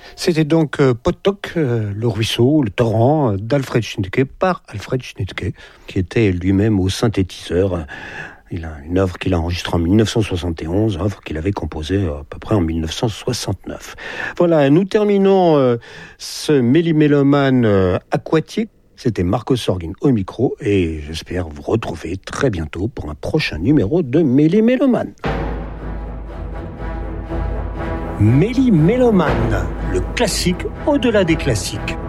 C'était donc Potok, le ruisseau, le torrent d'Alfred Schnittke par Alfred Schnittke, qui était lui-même au synthétiseur. Il a une œuvre qu'il a enregistrée en 1971, œuvre qu'il avait composée à peu près en 1969. Voilà, nous terminons ce Méli-Mélomane aquatique. C'était Marco Sorgin au micro et j'espère vous retrouver très bientôt pour un prochain numéro de Méli-Mélomane. Méli-Mélomane, le classique au-delà des classiques.